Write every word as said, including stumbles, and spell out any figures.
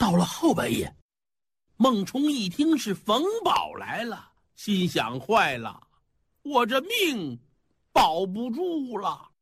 到了后半夜，孟冲一听是冯宝来了，心想坏了，我这命保不住了。